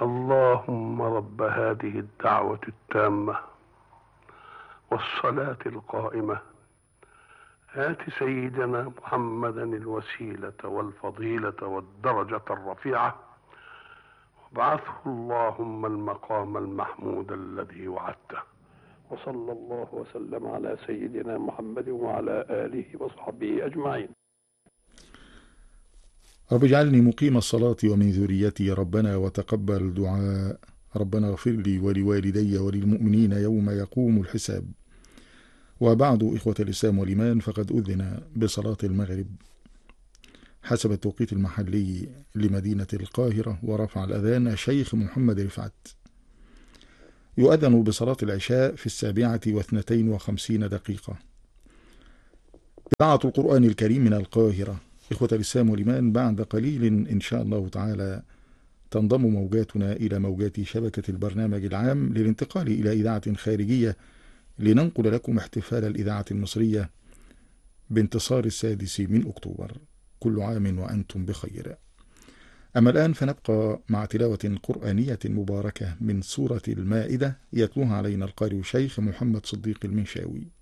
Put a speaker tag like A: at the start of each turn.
A: اللهم رب هذه الدعوة التامة والصلاة القائمة آت سيدنا محمدا الوسيلة والفضيلة والدرجة الرفيعة وابعثه اللهم المقام المحمود الذي وعدته. وصلى الله وسلم على سيدنا محمد وعلى آله وصحبه أجمعين.
B: رب اجعلني مقيم الصلاة ومن ذريتي ربنا وتقبل دعاء. ربنا اغفر لي ولوالدي وللمؤمنين يوم يقوم الحساب. وبعد، إخوة الإسلام والإيمان، فقد أذن بصلاة المغرب حسب التوقيت المحلي لمدينة القاهرة، ورفع الأذان الشيخ محمد رفعت. يؤذن بصلاة العشاء في 7:52. إذاعة القرآن الكريم من القاهرة. إخوة الإسلام والإيمان، بعد قليل إن شاء الله تعالى تنضم موجاتنا إلى موجات شبكة البرنامج العام للانتقال إلى إذاعة خارجية لننقل لكم احتفال الإذاعة المصرية بانتصار 6 من أكتوبر. كل عام وأنتم بخير. أما الآن فنبقى مع تلاوة قرآنية مباركة من سورة المائدة، يتلوها علينا القارئ الشيخ محمد صديق المنشاوي.